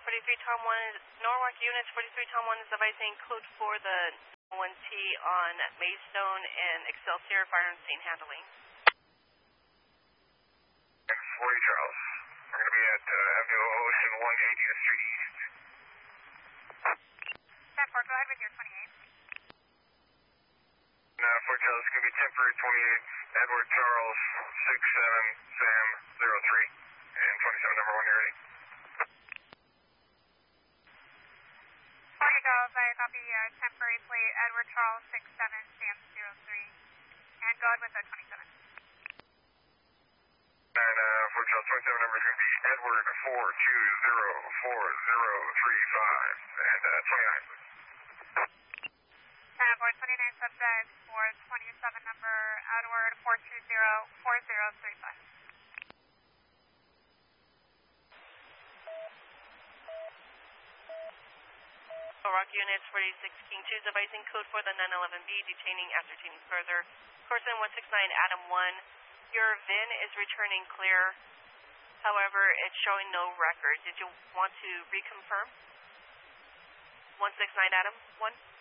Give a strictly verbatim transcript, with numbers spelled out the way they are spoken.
forty-three Tom one, Norwalk units, forty-three Tom one is advising code for the one T on Maidstone and Excelsior fire and scene handling. forty Charles. We're going to be at uh, Avenue Ocean one eightieth Street East. ten four, go ahead with your twenty-eight. Uh, Fort Charles is going to be temporary twenty-eight, Edward Charles, six seven, Sam, zero three, and twenty-seven, number one, you ready? forty Charles, I copy uh, temporary plate, Edward Charles, six seven, Sam, zero three, and go ahead with the twenty-seven. And uh, Fort Charles, twenty-seven, number is going to be Edward four two zero four zero three five, and uh, twenty-nine, please. ten four, twenty-nine subject for twenty-seven number, Edward four two zero four zero three five. Norwalk units, forty-six King two is advising code for the nine eleven B, detaining, ascertaining further. Corson one six nine, Adam one, your V I N is returning clear. However, it's showing no record. Did you want to reconfirm? one six nine, Adam one.